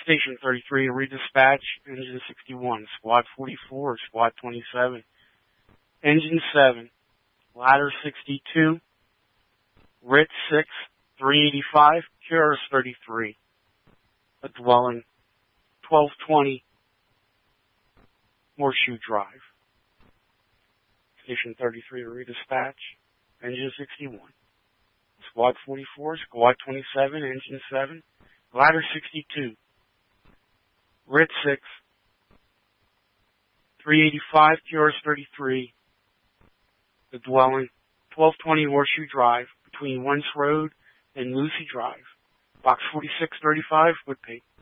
Station 33, redispatch, Engine 61, Squad 44, Squad 27, Engine 7, Ladder 62, RIT 6, 385, Curious 33, a dwelling, 1220, Horseshoe Drive. Station 33, redispatch, Engine 61, Squad 44, Squad 27, Engine 7, Ladder 62, RIT 6, 385, Curious 33, the dwelling, 1220 Horseshoe Drive, between Wentz Road and Lucy Drive, Box 4635, Woodpate.